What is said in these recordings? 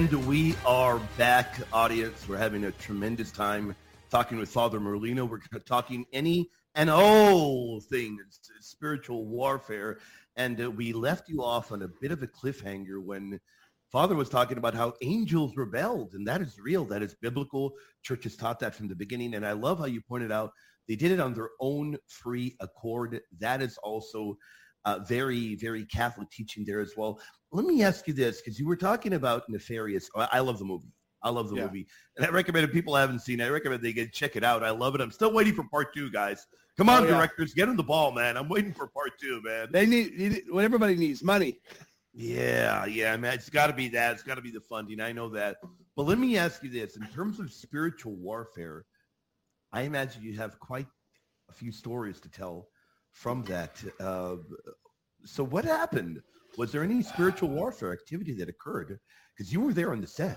We are back, audience. We're having a tremendous time talking with Father Merlino. We're talking any and all things spiritual warfare. And we left you off on a bit of a cliffhanger when Father was talking about how angels rebelled. And that is real. That is biblical. Church has taught that from the beginning. And I love how you pointed out they did it on their own free accord. That is also very, very Catholic teaching there as well. Let me ask you this, because you were talking about Nefarious. I love the movie. I love the movie. And I recommend if people haven't seen it, I recommend they get check it out. I love it. I'm still waiting for part 2, guys. Come on, directors, get on the ball, man. I'm waiting for part 2, man. They need what everybody needs, money. Yeah, man. It's got to be that. It's got to be the funding. I know that. But let me ask you this. In terms of spiritual warfare, I imagine you have quite a few stories to tell from that. So what happened? Was there any spiritual warfare activity that occurred? Because you were there on the set.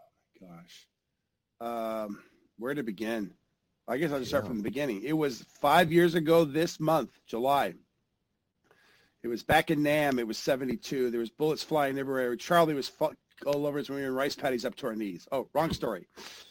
Gosh. Where to begin? I guess I'll just start from the beginning. It was 5 years ago this month, July. It was back in Nam. It was 72. There was bullets flying everywhere. Charlie was all over us when we were in rice paddies up to our knees. Oh, wrong story.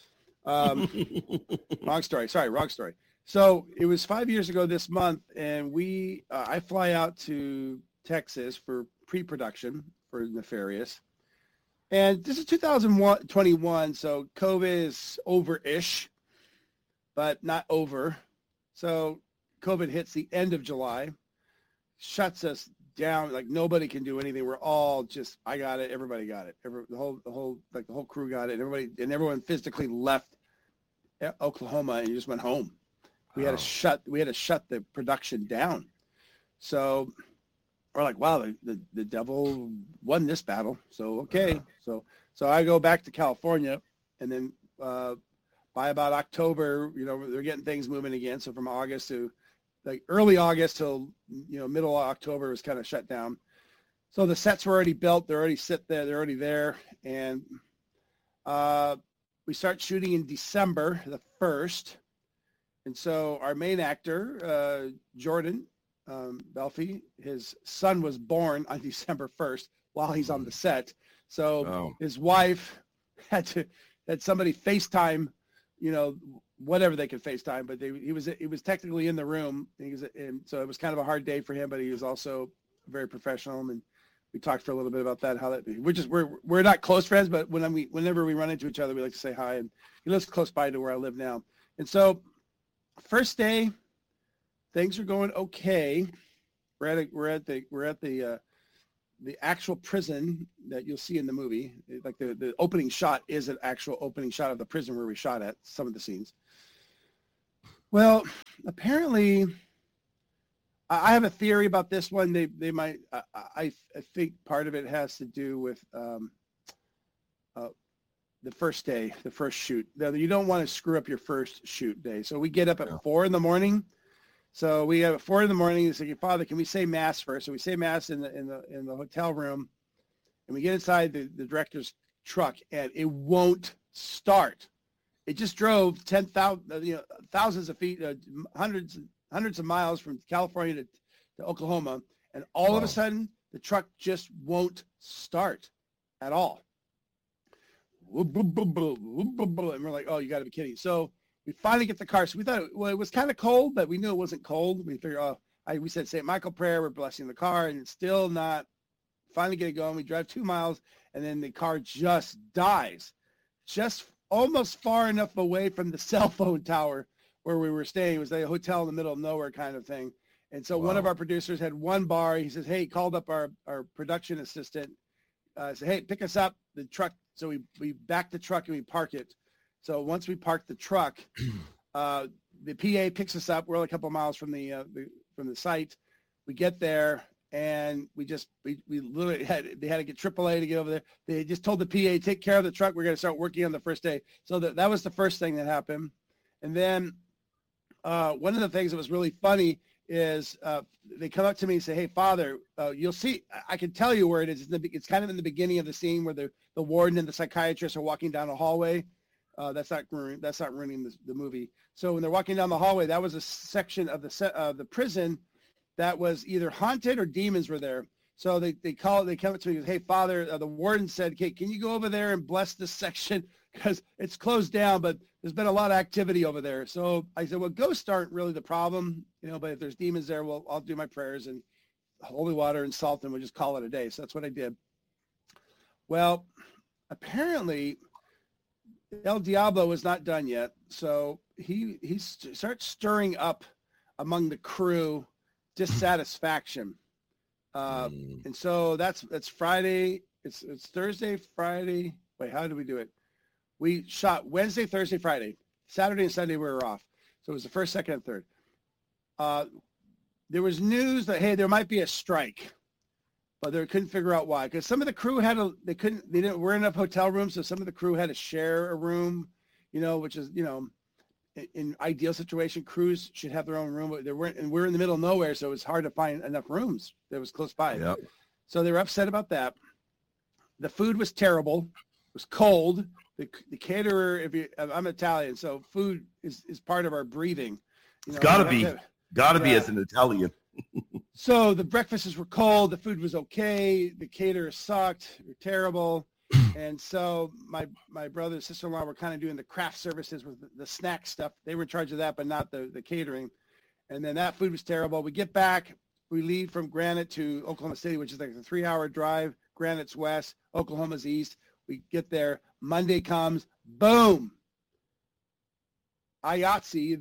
Wrong story. Sorry, wrong story. So it was 5 years ago this month, and I fly out to Texas for pre-production for Nefarious. And this is 2021, so COVID is over-ish, but not over. So COVID hits the end of July, shuts us down, like nobody can do anything. We're all just, I got it, everybody got it. The whole crew got it. Everyone physically left Oklahoma and just went home. We had to shut the production down. So we're like, wow, the devil won this battle. So, okay. So I go back to California, and then by about October, they're getting things moving again. So from August to like early August till, middle of October was kind of shut down. So the sets were already built. They're already there. They're already there. And we start shooting in December the 1st. And so our main actor, Jordan Belfi, his son was born on December 1st while he's on the set. So his wife had somebody FaceTime, whatever they could FaceTime, but he was technically in the room. And so it was kind of a hard day for him, but he was also very professional. And we talked for a little bit about that, how that we're not close friends, but whenever we run into each other, we like to say hi. And he lives close by to where I live now. And so first day, things are going okay. We're at the actual prison that you'll see in the movie. Like the opening shot is an actual opening shot of the prison where we shot at some of the scenes. Well, apparently, I have a theory about this one. They might. I think part of it has to do with the first day, the first shoot. You don't want to screw up your first shoot day. So we get up at 4 a.m. So we have at 4 a.m. They say, Father, can we say mass first? So we say mass in the hotel room, and we get inside the director's truck, and it won't start. It just drove 10,000, thousands of feet, hundreds of miles from California to Oklahoma, and all of a sudden the truck just won't start at all. And we're like, oh, you got to be kidding. So we finally get the car. So we thought, it was kind of cold, but we knew it wasn't cold. We figured, we said St. Michael prayer. We're blessing the car, and it's still not. Finally get it going. We drive 2 miles, and then the car just dies, just almost far enough away from the cell phone tower where we were staying. It was a hotel in the middle of nowhere kind of thing. And so one of our producers had one bar. He says, hey, called up our production assistant. Said, hey, pick us up the truck. So we back the truck and we park it. So once we park the truck, the PA picks us up. We're only a couple of miles from the site. We get there, and we literally had to get AAA to get over there. They just told the PA, take care of the truck. We're going to start working on the first day. So that was the first thing that happened. And then one of the things that was really funny is they come up to me and say, hey, Father, you'll see, I can tell you where it is. It's kind of in the beginning of the scene where the warden and the psychiatrist are walking down a hallway. That's not ruining the movie. So when they're walking down the hallway, that was a section of the prison that was either haunted or demons were there. So they come up to me and say, hey, Father, the warden said, okay, can you go over there and bless this section? Because it's closed down, but there's been a lot of activity over there. So I said, well, ghosts aren't really the problem, but if there's demons there, well, I'll do my prayers and holy water and salt, and we'll just call it a day. So that's what I did. Well, apparently El Diablo was not done yet. So he starts stirring up among the crew dissatisfaction. And so that's Friday. It's Thursday, Friday. Wait, how did we do it? We shot Wednesday, Thursday, Friday. Saturday and Sunday we were off. So it was the first, second, and third. There was news that, hey, there might be a strike, but they couldn't figure out why. Because some of the crew weren't enough hotel rooms, so some of the crew had to share a room, which is, in ideal situation, crews should have their own room, but we're in the middle of nowhere, so it was hard to find enough rooms that was close by. Yep. So they were upset about that. The food was terrible. It was cold. The caterer, I'm Italian, so food is part of our breathing. It's got to be as an Italian. So the breakfasts were cold. The food was okay. The caterer sucked. They were terrible. And so my brother and sister-in-law were kind of doing the craft services with the snack stuff. They were in charge of that, but not the catering. And then that food was terrible. We get back. We leave from Granite to Oklahoma City, which is like a 3-hour drive. Granite's west. Oklahoma's east. We get there. Monday comes. Boom. IATSE,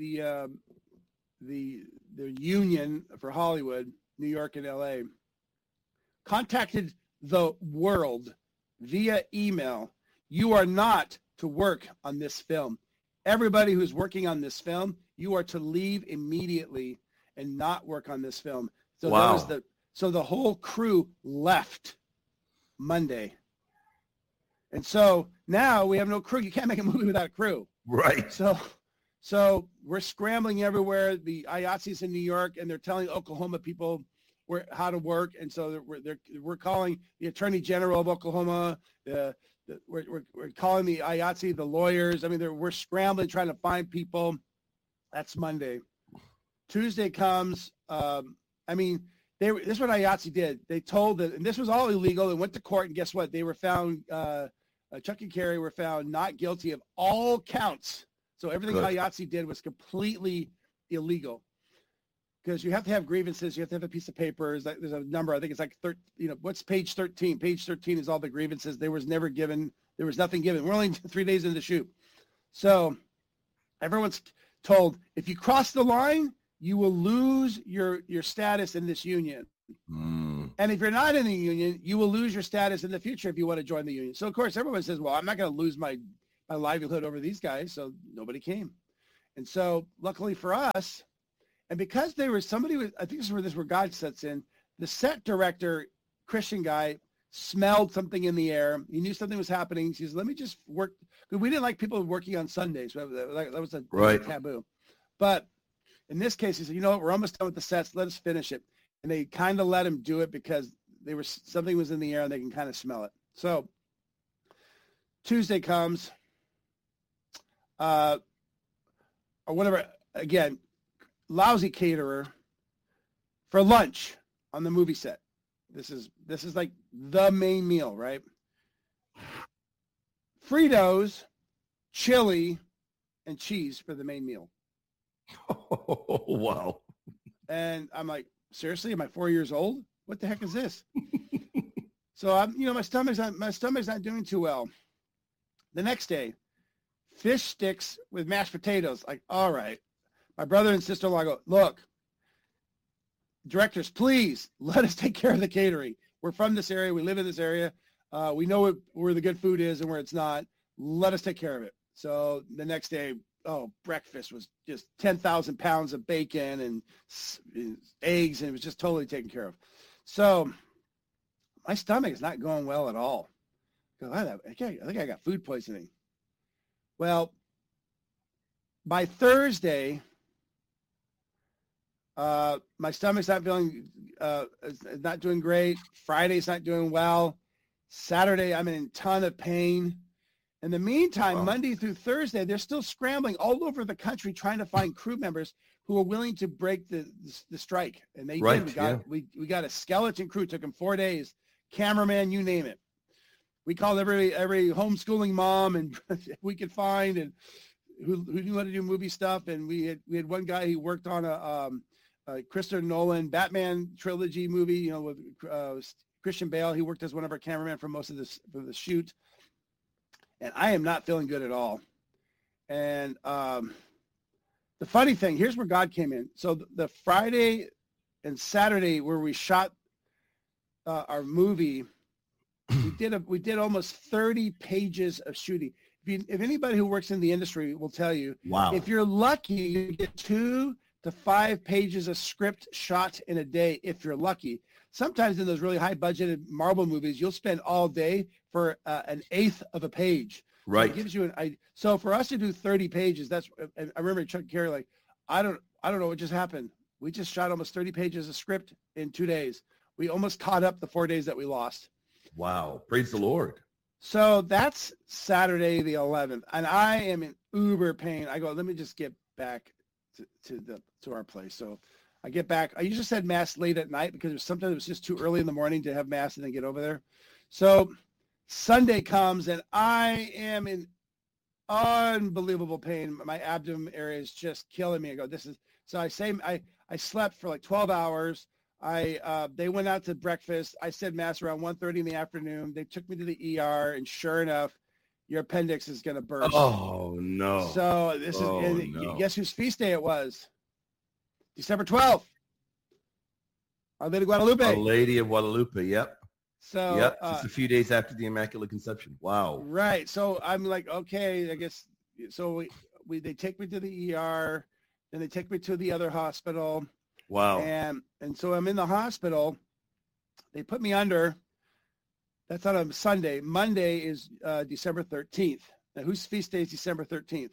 the union for Hollywood, New York and LA, contacted the world via email. You are not to work on this film. Everybody who's working on this film, you are to leave immediately and not work on this film. So wow. So the whole crew left Monday. And so now we have no crew. You can't make a movie without a crew. Right. So we're scrambling everywhere. The IATSE's in New York, and they're telling Oklahoma people how to work. And so we're calling the Attorney General of Oklahoma. We're calling the IATSE, the lawyers. I mean, we're scrambling, trying to find people. That's Monday. Tuesday comes. This is what IATSE did. They told that, and this was all illegal, and went to court. And guess what? They were found. Chuck and Carrie were found not guilty of all counts. So everything IATSE did was completely illegal, because you have to have grievances. You have to have a piece of paper. There's a number. I think it's like what's page 13? Page 13 is all the grievances. There was nothing given. We're only 3 days into the shoot. So everyone's told, if you cross the line, you will lose your status in this union. And if you're not in the union, you will lose your status in the future if you want to join the union. So, of course, everyone says, well, I'm not going to lose my livelihood over these guys. So nobody came. And so luckily for us, and because I think this is where God sets in, the set director, Christian guy, smelled something in the air. He knew something was happening. He says, let me just work. Because we didn't like people working on Sundays. That was a taboo. But in this case, he said, you know what, we're almost done with the sets. Let us finish it. And they kind of let him do it because something was in the air and they can kind of smell it. So Tuesday comes, or whatever, again, lousy caterer for lunch on the movie set. This is like the main meal, right? Fritos, chili, and cheese for the main meal. Oh, wow. And I'm like, seriously, am I 4 years old? What the heck is this? So my stomach's not doing too well. The next day, fish sticks with mashed potatoes. Like, all right. My brother and sister-in-law go, look, directors, please let us take care of the catering. We're from this area. We live in this area. We know where the good food is and where it's not. Let us take care of it. So the next day, breakfast was just 10,000 pounds of bacon and eggs, and it was just totally taken care of. So my stomach is not going well at all. I think I got food poisoning. Well, by Thursday, my stomach's not not doing great. Friday's not doing well. Saturday, I'm in a ton of pain. In the meantime, Wow. Monday through Thursday, they're still scrambling all over the country trying to find crew members who are willing to break the strike. And they Right, did. We got a skeleton crew. It took them 4 days. Cameraman, you name it. We called every homeschooling mom and we could find and who knew how to do movie stuff. And we had one guy who worked on a Christopher Nolan Batman trilogy movie, with Christian Bale. He worked as one of our cameramen for most of for the shoot. And I am not feeling good at all. And the funny thing, here's where God came in. So the Friday and Saturday where we shot our movie, we did almost 30 pages of shooting. If anybody who works in the industry will tell you, Wow. if you're lucky, you get 2 to 5 pages of script shot in a day if you're lucky. Sometimes in those really high-budgeted Marvel movies, you'll spend all day for an eighth of a page. Right. So it gives you so for us to do 30 pages, I remember Chuck Carey like, I don't know what just happened. We just shot almost 30 pages of script in 2 days. We almost caught up the 4 days that we lost. Wow. Praise the Lord. So that's Saturday the 11th, and I am in uber pain. I go, let me just get back to our place. So I get back. I usually said mass late at night because sometimes it was just too early in the morning to have mass and then get over there. So Sunday comes and I am in unbelievable pain. My abdomen area is just killing me. I go, so I slept for like 12 hours. They went out to breakfast. I said mass around 1:30 in the afternoon. They took me to the ER and sure enough, your appendix is going to burst. Oh, no. So guess whose feast day it was? December 12th. Our Lady of Guadalupe. Our Lady of Guadalupe, yep. So yep, just a few days after the Immaculate Conception. Wow. Right. So I'm like, okay, I guess. So they take me to the ER, and they take me to the other hospital. Wow. And so I'm in the hospital. They put me under. That's on a Sunday. Monday is December 13th. Now, whose feast day is December 13th?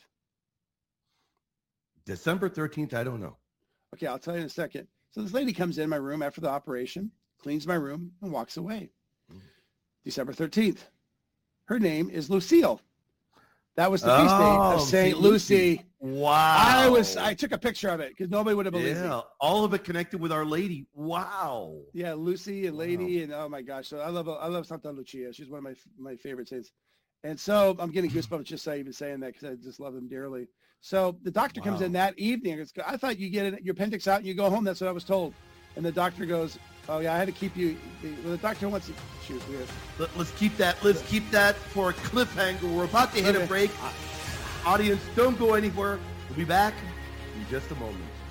December 13th, I don't know. Okay, I'll tell you in a second. So this lady comes in my room after the operation, cleans my room, and walks away. December 13th. Her name is Lucille. That was the feast day of St. Lucy. Wow. I took a picture of it because nobody would have believed me. All of it connected with Our Lady. Wow. Yeah, Lucy and Lady, and oh my gosh. So I love Santa Lucia. She's one of my favorite saints. And so I'm getting goosebumps just even saying that because I just love them dearly. So the doctor comes in that evening. I thought you get your appendix out and you go home. That's what I was told. And the doctor goes, oh yeah, I had to keep you. The doctor wants to shoot. Let's keep that for a cliffhanger. We're about to hit a break. Audience, don't go anywhere. We'll be back in just a moment.